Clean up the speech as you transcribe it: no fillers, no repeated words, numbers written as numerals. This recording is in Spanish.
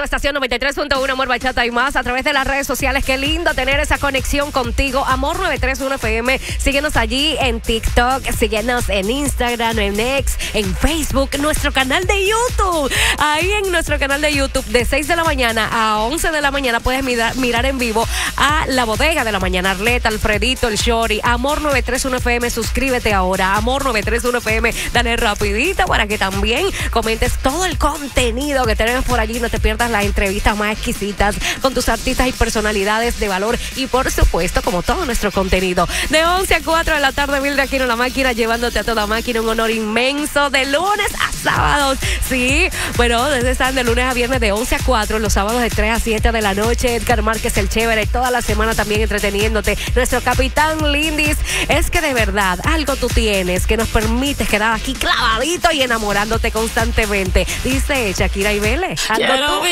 tu estación 93.1 Amor Bachata y más a través de las redes sociales. Qué lindo tener esa conexión contigo. Amor 931 FM. Síguenos allí en TikTok, síguenos en Instagram, en X, en Facebook, nuestro canal de YouTube. Ahí en nuestro canal de YouTube de 6 de la mañana a 11 de la mañana puedes mirar en vivo a La Bodega de la Mañana, Arleta, Alfredito, el Shori. Amor 931 FM, suscríbete ahora. Amor 931 FM, dale rapidito para que también comentes todo el contenido que tenemos por allí. No te pierdas las entrevistas más exquisitas con tus artistas y personalidades de valor. Y por supuesto, como todo nuestro contenido, de 11 a 4 de la tarde, Mildred Aquino La Máquina, llevándote a toda máquina un honor inmenso de lunes a sábados. Sí, bueno, desde están de lunes a viernes de 11 a 4, los sábados de 3 a 7 de la noche. Edgar Márquez, el chévere, toda la semana también entreteniéndote. Nuestro capitán Lindis, es que de verdad algo tú tienes que nos permite quedar aquí clavadito y enamorándote constantemente. Dice Shakira y Vélez. Quiero